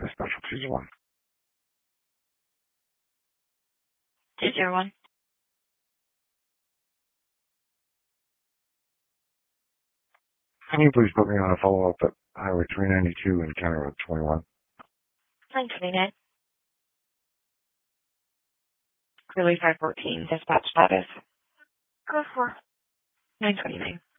Dispatch 201. 201. Can you please put me on a follow-up at Highway 392 and County Road 21? 929. Clearly 514. Dispatch status. Go for 929.